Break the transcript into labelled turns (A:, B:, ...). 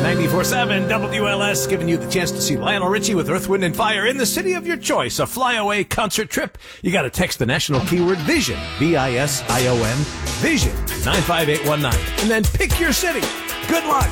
A: 94.7 WLS giving you the chance to see Lionel Richie with Earth, Wind, and Fire in the city of your choice. A flyaway concert trip. You got to text the national keyword VISION, VISION, VISION, 95819, and then pick your city. Good luck.